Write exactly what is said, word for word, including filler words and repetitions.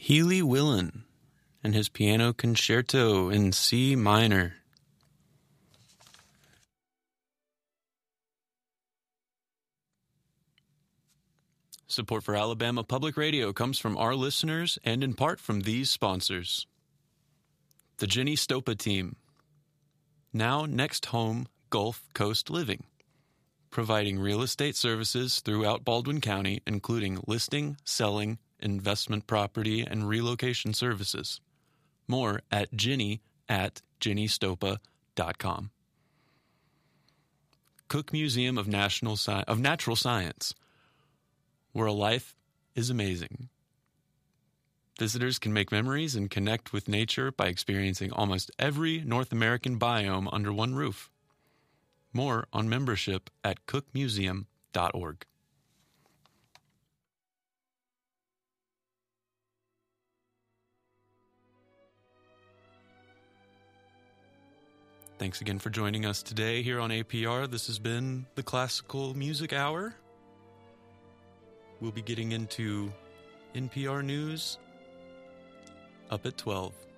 Healy Willen and his Piano Concerto in C minor. Support for Alabama Public Radio comes from our listeners and in part from these sponsors. The Jenny Stopa Team, now Next Home Gulf Coast Living, providing real estate services throughout Baldwin County, including listing, selling, investment property, and relocation services. More at Jenny at jenny stopa dot com. Cook Museum of, National Sci- of Natural Science, where a life is amazing. Visitors can make memories and connect with nature by experiencing almost every North American biome under one roof. More on membership at cook museum dot org. Thanks again for joining us today here on A P R. This has been the Classical Music Hour. We'll be getting into N P R News up at twelve.